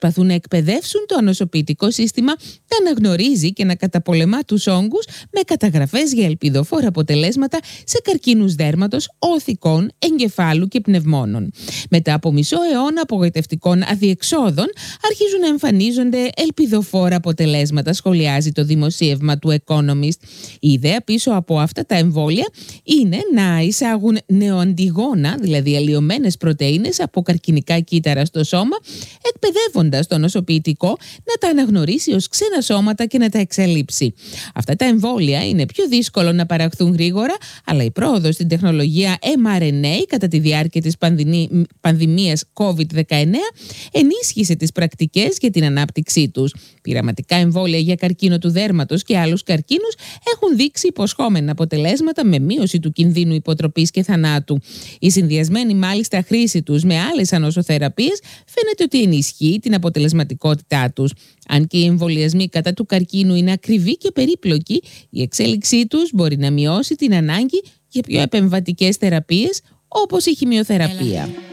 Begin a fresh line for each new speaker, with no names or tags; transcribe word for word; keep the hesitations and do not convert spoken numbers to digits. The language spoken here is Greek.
προσπαθούν να εκπαιδεύσουν το ανοσοποιητικό σύστημα να αναγνωρίζει και να καταπολεμά τους όγκους με καταγραφές για ελπιδοφόρα αποτελέσματα σε καρκίνους δέρματος, οθικών, εγκεφάλου και πνευμόνων. Μετά από μισό αιώνα απογοητευτικών αδιεξόδων, αρχίζουν να εμφανίζονται ελπιδοφόρα αποτελέσματα, σχολιάζει το δημοσίευμα του Economist. Η ιδέα πίσω από αυτά τα εμβόλια είναι να εισάγουν νεοαντιγόνα, δηλαδή αλλοιωμένες πρωτεΐνες από καρκινικά κύτταρα στο σώμα, εκπαιδεύοντας το νοσοποιητικό να τα αναγνωρίσει ως ξένα σώματα και να τα εξαλείψει. Αυτά τα εμβόλια είναι πιο δύσκολο να παραχθούν γρήγορα, αλλά η πρόοδος στην τεχνολογία εμ αρ εν έι κατά τη διάρκεια της πανδημίας κόβιντ δεκαεννέα ενίσχυσε τις πρακτικές για την ανάπτυξή τους. Πειραματικά εμβόλια για καρκίνο του δέρματος και άλλους καρκίνους έχουν δείξει υποσχόμενα αποτελέσματα με μείωση του κινδύνου υποτροπής και θανάτου. Η συνδυασμένη μάλιστα χρήση τους με άλλες ανοσοθεραπείες φαίνεται ότι ενισχύει την αποτελεσματικότητά τους. Αν και οι εμβολιασμοί κατά του καρκίνου είναι ακριβοί και περίπλοκοι, η εξέλιξή τους μπορεί να μειώσει την ανάγκη για πιο επεμβατικές θεραπείες όπως η χημειοθεραπεία. Έλα.